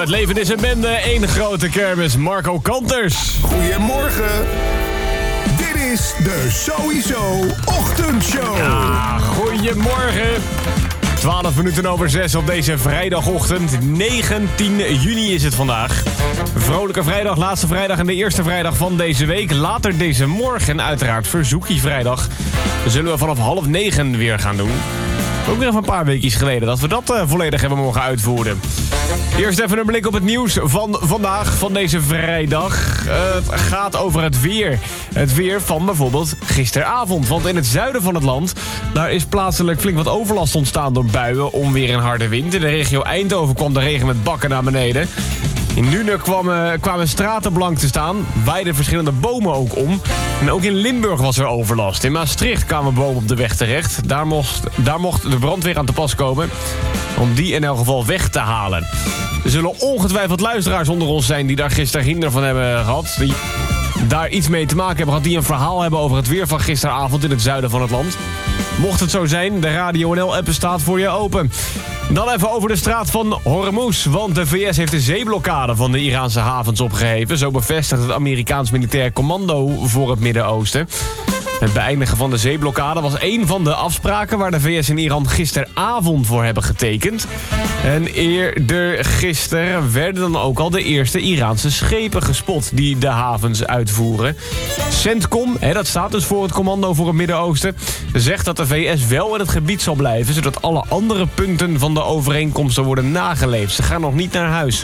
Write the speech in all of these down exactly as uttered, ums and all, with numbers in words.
het leven is een bende, één grote kermis. Marco Kanters. Goedemorgen. Dit is de Sowieso Ochtendshow. Ja, goedemorgen. twaalf minuten over zes op deze vrijdagochtend. negentien juni is het vandaag. Vrolijke vrijdag, laatste vrijdag en de eerste vrijdag van deze week. Later deze morgen uiteraard verzoekie vrijdag. Dat zullen we vanaf half negen weer gaan doen. Ook weer even een paar weekjes geleden dat we dat uh, volledig hebben mogen uitvoeren. Eerst even een blik op het nieuws van vandaag, van deze vrijdag. Uh, het gaat over het weer. Het weer van bijvoorbeeld gisteravond. Want in het zuiden van het land, daar is plaatselijk flink wat overlast ontstaan door buien, onweer en harde wind. In de regio Eindhoven kwam de regen met bakken naar beneden. In Nuenen kwamen, kwamen straten blank te staan, waaiden verschillende bomen ook om. En ook in Limburg was er overlast. In Maastricht kwamen bomen op de weg terecht. Daar mocht, daar mocht de brandweer aan te pas komen om die in elk geval weg te halen. Er zullen ongetwijfeld luisteraars onder ons zijn die daar gisteren hinder van hebben gehad. Die daar iets mee te maken hebben gehad, die een verhaal hebben over het weer van gisteravond in het zuiden van het land. Mocht het zo zijn, de Radio N L-app staat voor je open. Dan even over de straat van Hormuz, want de V S heeft de zeeblokkade van de Iraanse havens opgeheven. Zo bevestigt het Amerikaans militair commando voor het Midden-Oosten. Het beëindigen van de zeeblokkade was één van de afspraken waar de V S en Iran gisteravond voor hebben getekend. En eerder gisteren werden dan ook al de eerste Iraanse schepen gespot die de havens uitvoeren. CENTCOM, hè, dat staat dus voor het commando voor het Midden-Oosten, zegt dat de V S wel in het gebied zal blijven, zodat alle andere punten van de overeenkomsten worden nageleefd. Ze gaan nog niet naar huis.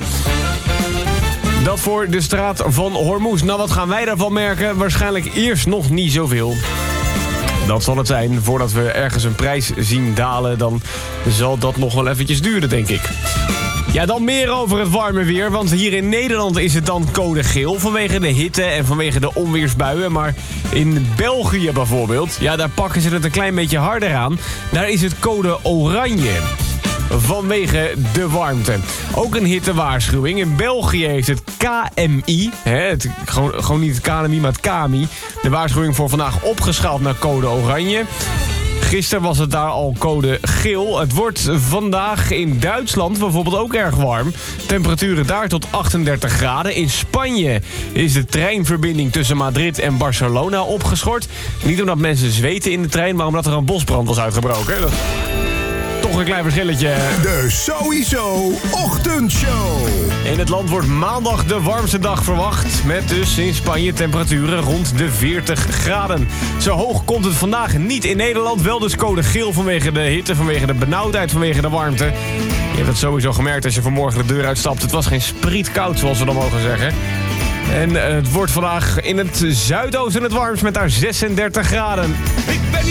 Dat voor de straat van Hormuz. Nou, wat gaan wij daarvan merken? Waarschijnlijk eerst nog niet zoveel. Dat zal het zijn. Voordat we ergens een prijs zien dalen, dan zal dat nog wel eventjes duren, denk ik. Ja, dan meer over het warme weer. Want hier in Nederland is het dan code geel vanwege de hitte en vanwege de onweersbuien. Maar in België bijvoorbeeld, ja, daar pakken ze het een klein beetje harder aan. Daar is het code oranje. Vanwege de warmte. Ook een hittewaarschuwing. In België heeft het K M I, hè, het, gewoon, gewoon niet het K M I, maar het K M I, de waarschuwing voor vandaag opgeschaald naar code oranje. Gisteren was het daar al code geel. Het wordt vandaag in Duitsland bijvoorbeeld ook erg warm. Temperaturen daar tot achtendertig graden. In Spanje is de treinverbinding tussen Madrid en Barcelona opgeschort. Niet omdat mensen zweten in de trein, maar omdat er een bosbrand was uitgebroken. Toch een klein verschilletje. De Sowieso Ochtendshow. In het land wordt maandag de warmste dag verwacht. Met dus in Spanje temperaturen rond de veertig graden. Zo hoog komt het vandaag niet in Nederland. Wel dus code geel vanwege de hitte, vanwege de benauwdheid, vanwege de warmte. Je hebt het sowieso gemerkt als je vanmorgen de deur uitstapt. Het was geen sprietkoud, zoals we dan mogen zeggen. En het wordt vandaag in het zuidoosten het warmst met daar zesendertig graden.